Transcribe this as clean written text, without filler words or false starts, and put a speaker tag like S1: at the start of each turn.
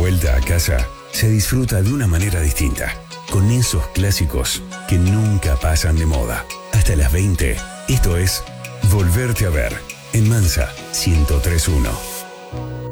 S1: vuelta a casa se disfruta de una manera distinta, con esos clásicos que nunca pasan de moda. Hasta las 20, esto es Volverte a ver, en Mansa 103.1.